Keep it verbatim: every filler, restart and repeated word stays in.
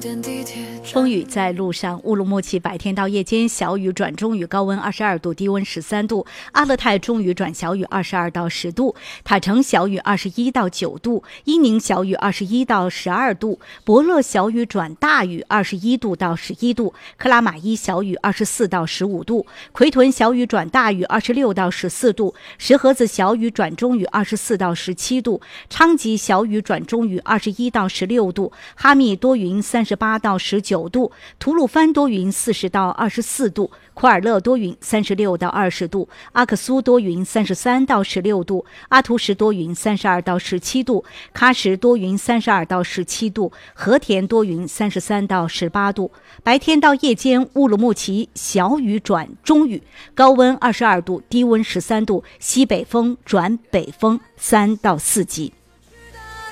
风雨在路上，乌鲁木齐白天到夜间小雨转中雨，高温二十二度，低温十三度；阿勒泰中雨转小雨二十二到十度；塔城小雨二十一到九度；伊宁小雨二十一到十二度；博乐小雨转大雨二十一度到十一度；克拉玛依小雨二十四到十五度；奎屯小雨转大雨二十六到十四度；石河子小雨转中雨二十四到十七度；昌吉小雨转中雨二十一到十六度；哈密多云三十八到十九度；吐鲁番多云四十到二十四度；库尔勒多云三十六到二十度；阿克苏多云三十三到十六度；阿图什多云三十二到十七度；喀什多云三十二到十七度；和田多云三十三到十八度。白天到夜间，乌鲁木齐小雨转中雨，高温二十二度，低温十三度，西北风转北风三到四级。